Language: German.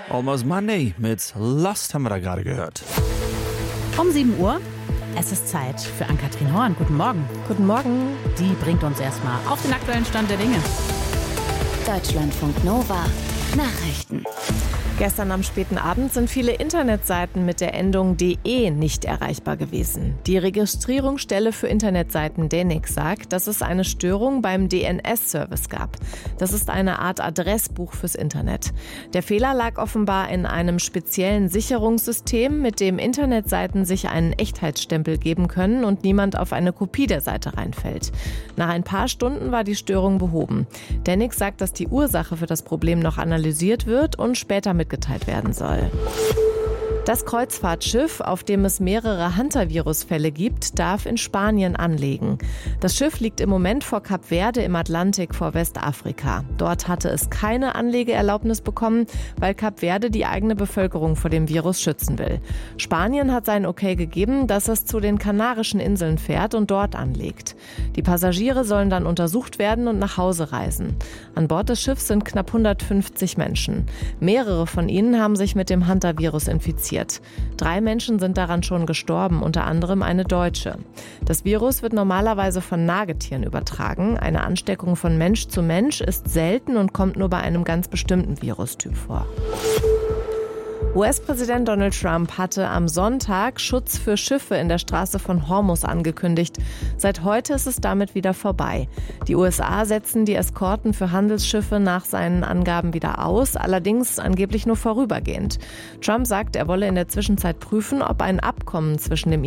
Almost Monday mit Lost haben wir da gerade gehört. Um 7 Uhr. Es ist Zeit für Ann-Kathrin Horn. Guten Morgen. Guten Morgen. Die bringt uns erstmal auf den aktuellen Stand der Dinge. Deutschlandfunk Nova. Nachrichten. Gestern am späten Abend sind viele Internetseiten mit der Endung .de nicht erreichbar gewesen. Die Registrierungsstelle für Internetseiten DENIC sagt, dass es eine Störung beim DNS-Service gab. Das ist eine Art Adressbuch fürs Internet. Der Fehler lag offenbar in einem speziellen Sicherungssystem, mit dem Internetseiten sich einen Echtheitsstempel geben können und niemand auf eine Kopie der Seite reinfällt. Nach ein paar Stunden war die Störung behoben. DENIC sagt, dass die Ursache für das Problem noch analysiert wird und später mitgeteilt werden soll. Das Kreuzfahrtschiff, auf dem es mehrere Hantavirus-Fälle gibt, darf in Spanien anlegen. Das Schiff liegt im Moment vor Kap Verde im Atlantik vor Westafrika. Dort hatte es keine Anlegeerlaubnis bekommen, weil Kap Verde die eigene Bevölkerung vor dem Virus schützen will. Spanien hat sein Okay gegeben, dass es zu den Kanarischen Inseln fährt und dort anlegt. Die Passagiere sollen dann untersucht werden und nach Hause reisen. An Bord des Schiffs sind knapp 150 Menschen. Mehrere von ihnen haben sich mit dem Hantavirus infiziert. 3 Menschen sind daran schon gestorben, unter anderem eine Deutsche. Das Virus wird normalerweise von Nagetieren übertragen. Eine Ansteckung von Mensch zu Mensch ist selten und kommt nur bei einem ganz bestimmten Virustyp vor. US-Präsident Donald Trump hatte am Sonntag Schutz für Schiffe in der Straße von Hormuz angekündigt. Seit heute ist es damit wieder vorbei. Die USA setzen die Eskorten für Handelsschiffe nach seinen Angaben wieder aus, allerdings angeblich nur vorübergehend. Trump sagt, er wolle in der Zwischenzeit prüfen, ob ein Abkommen zwischen dem